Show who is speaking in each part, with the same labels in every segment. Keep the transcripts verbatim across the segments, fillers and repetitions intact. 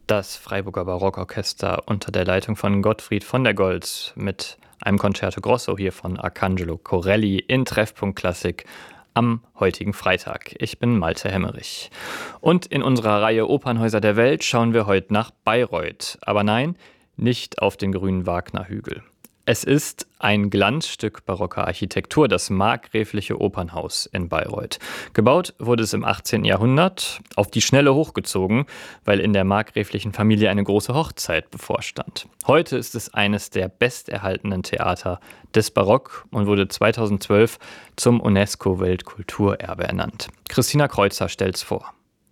Speaker 1: Das Freiburger Barockorchester unter der Leitung von Gottfried von der Goltz mit einem Concerto Grosso hier von Arcangelo Corelli in Treffpunkt Klassik am heutigen Freitag. Ich bin Malte Hemmerich. Und in unserer Reihe Opernhäuser der Welt schauen wir heute nach Bayreuth. Aber nein, nicht auf den grünen Wagner-Hügel. Es ist ein Glanzstück barocker Architektur, das markgräfliche Opernhaus in Bayreuth. Gebaut wurde es im achtzehnten Jahrhundert, auf die Schnelle hochgezogen, weil in der markgräflichen Familie eine große Hochzeit bevorstand. Heute ist es eines der besterhaltenen Theater des Barock und wurde zweitausendzwölf zum UNESCO-Weltkulturerbe ernannt. Christina Kreuzer stellt's vor.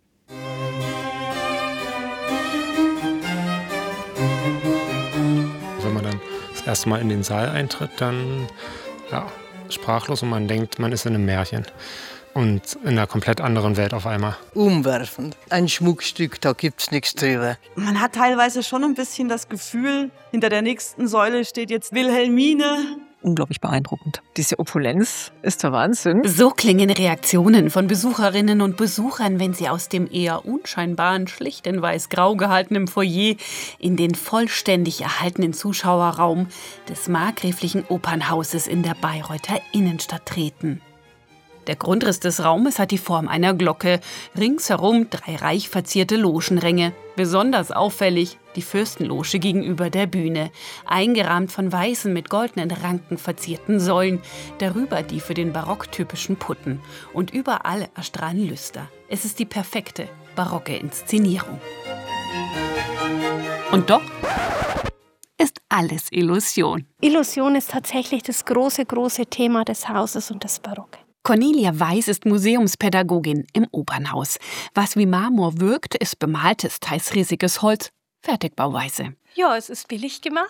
Speaker 2: Wenn man dann das erste Mal in den Saal eintritt, dann ja, sprachlos und man denkt, man ist in einem Märchen und in einer komplett anderen Welt auf einmal.
Speaker 3: Umwerfend. Ein Schmuckstück, da gibt's nichts drüber.
Speaker 4: Man hat teilweise schon ein bisschen das Gefühl, hinter der nächsten Säule steht jetzt Wilhelmine.
Speaker 5: Unglaublich beeindruckend. Diese Opulenz ist der Wahnsinn.
Speaker 6: So klingen Reaktionen von Besucherinnen und Besuchern, wenn sie aus dem eher unscheinbaren, schlicht in weiß-grau gehaltenen Foyer in den vollständig erhaltenen Zuschauerraum des markgräflichen Opernhauses in der Bayreuther Innenstadt treten. Der Grundriss des Raumes hat die Form einer Glocke. Ringsherum drei reich verzierte Logenränge. Besonders auffällig die Fürstenloge gegenüber der Bühne. Eingerahmt von weißen, mit goldenen Ranken verzierten Säulen. Darüber die für den Barock typischen Putten. Und überall erstrahlen Lüster. Es ist die perfekte barocke Inszenierung. Und doch ist alles Illusion.
Speaker 7: Illusion ist tatsächlich das große, große Thema des Hauses und des Barock.
Speaker 6: Cornelia Weiß ist Museumspädagogin im Opernhaus. Was wie Marmor wirkt, ist bemaltes, teils riesiges Holz, Fertigbauweise.
Speaker 7: Ja, es ist billig gemacht,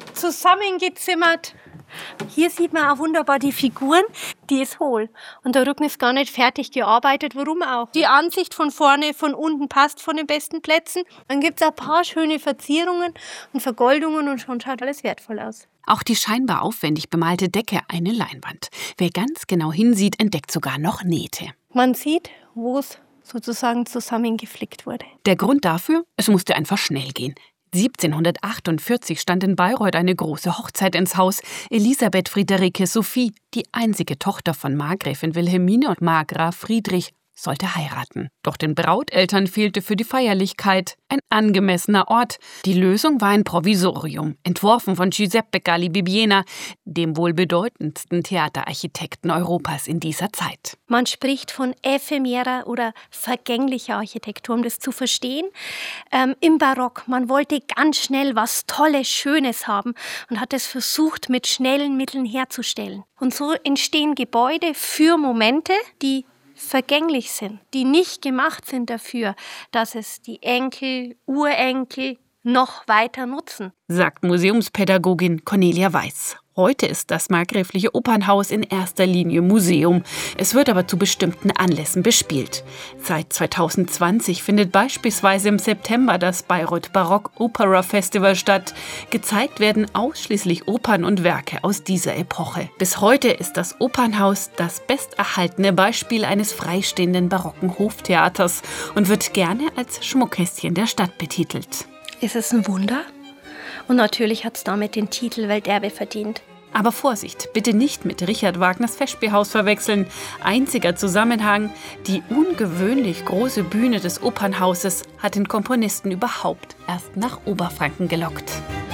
Speaker 7: zusammengezimmert. Hier sieht man auch wunderbar die Figuren, die ist hohl. Und der Rücken ist gar nicht fertig gearbeitet, warum auch? Die Ansicht von vorne, von unten passt von den besten Plätzen. Dann gibt es ein paar schöne Verzierungen und Vergoldungen und schon schaut alles wertvoll aus.
Speaker 6: Auch die scheinbar aufwendig bemalte Decke eine Leinwand. Wer ganz genau hinsieht, entdeckt sogar noch Nähte.
Speaker 7: Man sieht, wo es sozusagen zusammengeflickt wurde.
Speaker 6: Der Grund dafür? Es musste einfach schnell gehen. siebzehnhundertachtundvierzig stand in Bayreuth eine große Hochzeit ins Haus. Elisabeth Friederike Sophie, die einzige Tochter von Markgräfin Wilhelmine und Markgraf Friedrich, sollte heiraten. Doch den Brauteltern fehlte für die Feierlichkeit ein angemessener Ort. Die Lösung war ein Provisorium, entworfen von Giuseppe Galli Bibbiena, dem wohl bedeutendsten Theaterarchitekten Europas in dieser Zeit.
Speaker 7: Man spricht von ephemerer oder vergänglicher Architektur, um das zu verstehen. Ähm, Im Barock, man wollte ganz schnell was Tolles, Schönes haben und hat es versucht, mit schnellen Mitteln herzustellen. Und so entstehen Gebäude für Momente, die vergänglich sind, die nicht gemacht sind dafür, dass es die Enkel, Urenkel noch weiter nutzen,
Speaker 6: sagt Museumspädagogin Cornelia Weiß. Heute ist das markgräfliche Opernhaus in erster Linie Museum. Es wird aber zu bestimmten Anlässen bespielt. Seit zweitausendzwanzig findet beispielsweise im September das Bayreuth Barock Opera Festival statt. Gezeigt werden ausschließlich Opern und Werke aus dieser Epoche. Bis heute ist das Opernhaus das besterhaltene Beispiel eines freistehenden barocken Hoftheaters und wird gerne als Schmuckkästchen der Stadt betitelt.
Speaker 7: Ist es ein Wunder? Und natürlich hat es damit den Titel Welterbe verdient.
Speaker 6: Aber Vorsicht, bitte nicht mit Richard Wagners Festspielhaus verwechseln. Einziger Zusammenhang: die ungewöhnlich große Bühne des Opernhauses hat den Komponisten überhaupt erst nach Oberfranken gelockt.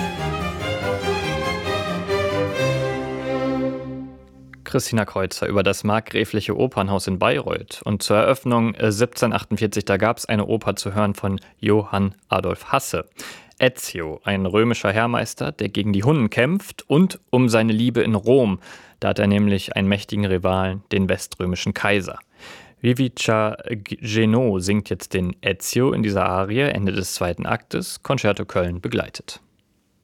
Speaker 1: Christina Kreuzer über das markgräfliche Opernhaus in Bayreuth. Und zur Eröffnung siebzehnhundertachtundvierzig, da gab es eine Oper zu hören von Johann Adolf Hasse. Ezio, ein römischer Heermeister, der gegen die Hunnen kämpft und um seine Liebe in Rom. Da hat er nämlich einen mächtigen Rivalen, den weströmischen Kaiser. Vivica Genot singt jetzt den Ezio in dieser Arie, Ende des zweiten Aktes, Concerto Köln begleitet.